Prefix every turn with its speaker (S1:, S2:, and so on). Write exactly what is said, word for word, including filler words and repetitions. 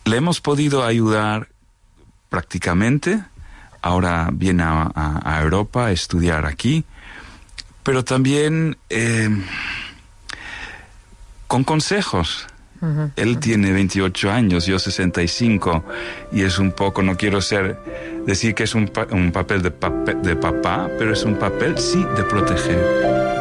S1: le hemos podido ayudar prácticamente. Ahora viene a, a, a Europa a estudiar aquí, pero también eh, con consejos. Uh-huh, Él uh-huh. tiene veintiocho años, yo sesenta y cinco, y es un poco, no quiero ser decir que es un, pa- un papel de, pape- de papá, pero es un papel, sí, de proteger.